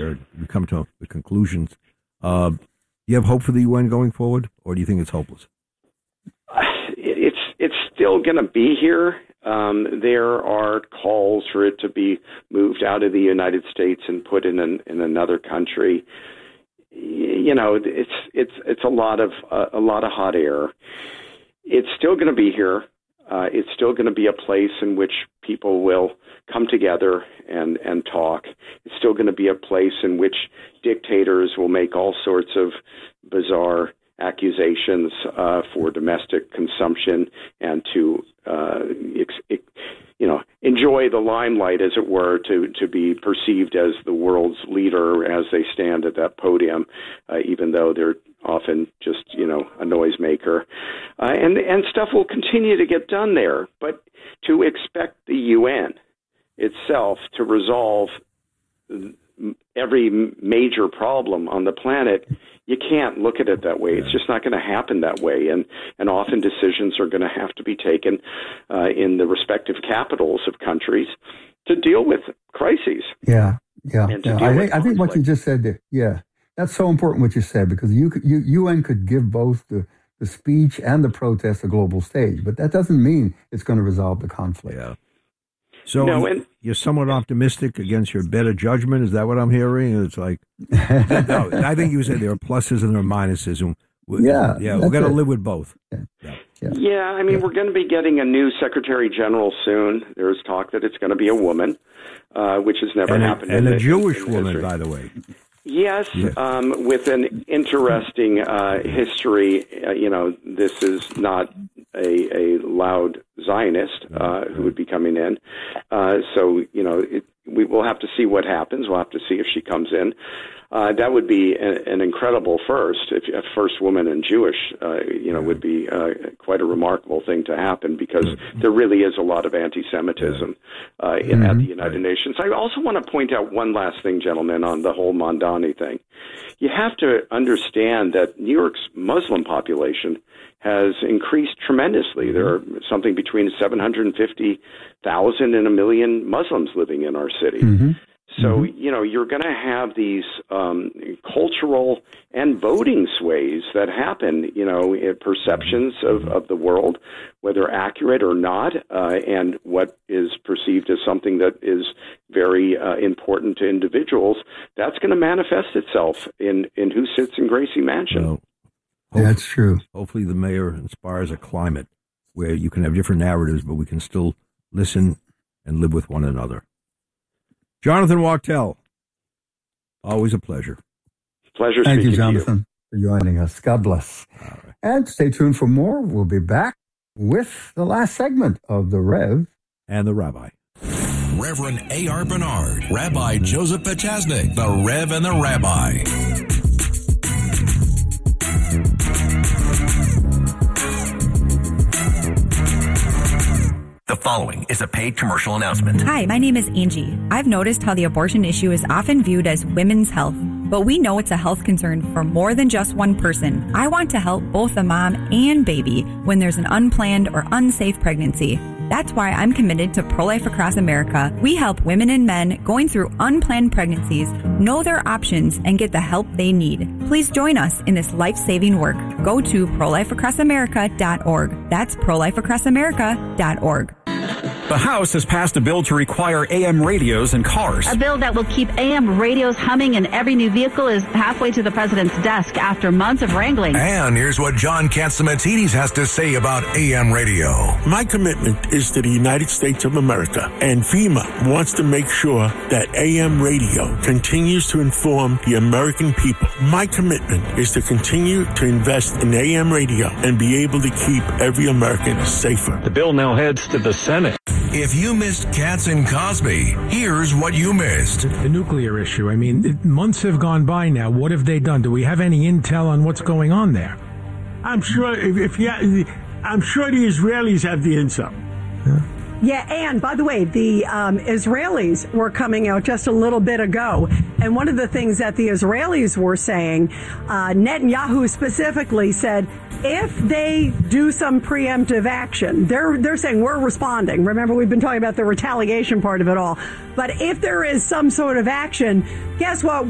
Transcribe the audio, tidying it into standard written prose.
we come to the conclusions. Do you have hope for the UN going forward, or do you think it's hopeless? It's still going to be here. There are calls for it to be moved out of the United States and put in another country. It's a lot of hot air. It's still going to be here. It's still going to be a place in which people will come together and talk. It's still going to be a place in which dictators will make all sorts of bizarre accusations for domestic consumption and to enjoy the limelight, as it were, to be perceived as the world's leader as they stand at that podium, even though they're often just a noisemaker, and stuff will continue to get done there. But to expect the UN itself to resolve every major problem on the planet, you can't look at it that way. It's just not going to happen that way. And often decisions are going to have to be taken in the respective capitals of countries to deal with crises. Yeah. I think what you just said there, that's so important what you said, because UN could give both the speech and the protest a global stage, but that doesn't mean it's going to resolve the conflict. Yeah. So you're somewhat optimistic against your better judgment. Is that what I'm hearing? It's like, no, I think you said there are pluses and there are minuses. And we're going to live with both. Yeah, I mean, we're going to be getting a new Secretary General soon. There's talk that it's going to be a woman, which has never happened. And a Jewish woman, by the way. Yes, with an interesting history. This is not a loud Zionist who would be coming in. We will have to see what happens. We'll have to see if she comes in. That would be an incredible first. If a first woman and Jewish, would be quite a remarkable thing to happen, because there really is a lot of anti-Semitism at the United Nations. I also want to point out one last thing, gentlemen, on the whole Mamdani thing. You have to understand that New York's Muslim population has increased tremendously. There are something between 750,000 and 1 million Muslims living in our city. Mm-hmm. So, you're going to have these cultural and voting sways that happen, in perceptions of the world, whether accurate or not, and what is perceived as something that is very important to individuals. That's going to manifest itself in who sits in Gracie Mansion. Well, that's true. Hopefully the mayor inspires a climate where you can have different narratives, but we can still listen and live with one another. Jonathan Wachtel, always a pleasure. Pleasure Thank speaking you, Jonathan, for joining us. God bless. All right. And stay tuned for more. We'll be back with the last segment of The Rev and the Rabbi. Reverend A.R. Bernard, Rabbi Joseph Potasnik, the Rev and the Rabbi. The following is a paid commercial announcement. Hi, my name is Angie. I've noticed how the abortion issue is often viewed as women's health, but we know it's a health concern for more than just one person. I want to help both the mom and baby when there's an unplanned or unsafe pregnancy. That's why I'm committed to Pro-Life Across America. We help women and men going through unplanned pregnancies know their options and get the help they need. Please join us in this life-saving work. Go to prolifeacrossamerica.org. That's prolifeacrossamerica.org. The House has passed a bill to require AM radios in cars. A bill that will keep AM radios humming in every new vehicle is halfway to the president's desk after months of wrangling. And here's what John Catsimatidis has to say about AM radio. My commitment is to the United States of America, and FEMA wants to make sure that AM radio continues to inform the American people. My commitment is to continue to invest in AM radio and be able to keep every American safer. The bill now heads to the Senate. If you missed Katz and Cosby, here's what you missed. The nuclear issue. I mean, months have gone by now. What have they done? Do we have any intel on what's going on there? I'm sure I'm sure the Israelis have the intel. Yeah, and by the way, the Israelis were coming out just a little bit ago, and one of the things that the Israelis were saying, Netanyahu specifically said, if they do some preemptive action, they're saying we're responding. Remember, we've been talking about the retaliation part of it all. But if there is some sort of action, guess what?